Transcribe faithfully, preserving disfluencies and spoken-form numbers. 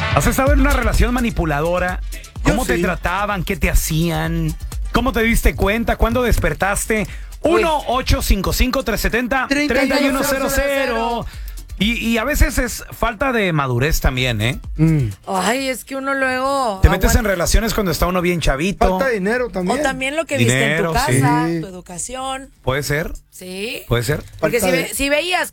¿Has estado en una relación manipuladora? ¿Cómo Yo te sí. trataban? ¿Qué te hacían? ¿Cómo te diste cuenta? ¿Cuándo despertaste? uno ocho cinco cinco, tres siete cero, tres uno cero cero. Y, y a veces es falta de madurez también, ¿eh? Mm. Ay, es que uno luego... Te metes en aguanta. relaciones cuando está uno bien chavito. Falta de dinero también. O también lo que viste en Dinero, tu casa, sí. tu educación. Puede ser, Sí. puede ser. Porque Falta si, de- ve- si veías